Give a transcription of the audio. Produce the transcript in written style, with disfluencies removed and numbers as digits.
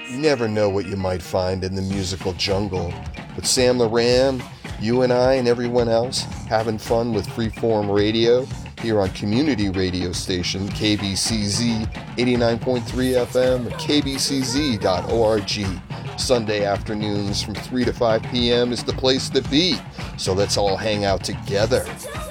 You never know what you might find in the musical jungle. But Sam Loran, you and I and everyone else having fun with Freeform Radio here on community radio station KBCZ 89.3 FM, kbcz.org. Sunday afternoons from 3 to 5 p.m. is the place to be. So let's all hang out together.